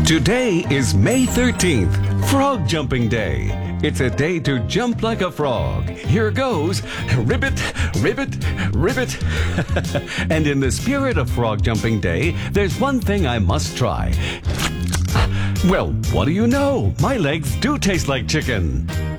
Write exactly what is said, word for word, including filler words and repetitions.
Today is May thirteenth, Frog Jumping Day. It's a day to jump like a frog. Here goes. Ribbit, ribbit, ribbit. And in the spirit of Frog Jumping Day, there's one thing I must try. Well, what do you know? My legs do taste like chicken.